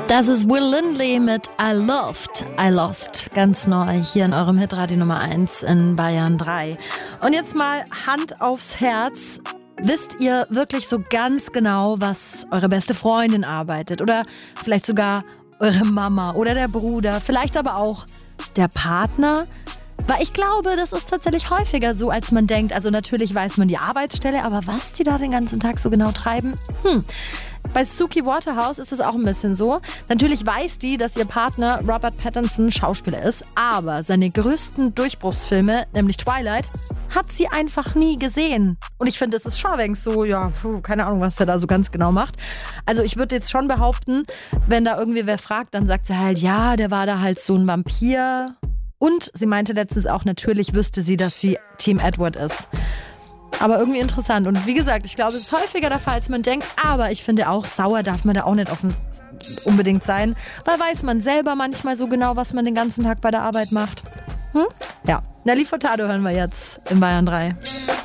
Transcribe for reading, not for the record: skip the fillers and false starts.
Das ist Will Lindley mit I Loved, I Lost. Ganz neu hier in eurem Hitradio Nummer 1 in Bayern 3. Und jetzt mal Hand aufs Herz. Wisst ihr wirklich so ganz genau, was eure beste Freundin arbeitet? Oder vielleicht sogar eure Mama oder der Bruder? Vielleicht aber auch der Partner? Weil ich glaube, das ist tatsächlich häufiger so, als man denkt. Also natürlich weiß man die Arbeitsstelle, aber was die da den ganzen Tag so genau treiben? Bei Suki Waterhouse ist es auch ein bisschen so. Natürlich weiß die, dass ihr Partner Robert Pattinson Schauspieler ist, aber seine größten Durchbruchsfilme, nämlich Twilight, hat sie einfach nie gesehen. Und ich finde, es ist schon so, keine Ahnung, was er da so ganz genau macht. Also ich würde jetzt schon behaupten, wenn da irgendwie wer fragt, dann sagt sie halt, ja, der war da halt so ein Vampir. Und sie meinte letztens auch, natürlich wüsste sie, dass sie Team Edward ist. Aber irgendwie interessant. Und wie gesagt, ich glaube, es ist häufiger der Fall, als man denkt. Aber ich finde auch, sauer darf man da auch nicht unbedingt sein. Weil weiß man selber manchmal so genau, was man den ganzen Tag bei der Arbeit macht. Ja, Nelly Furtado hören wir jetzt in Bayern 3.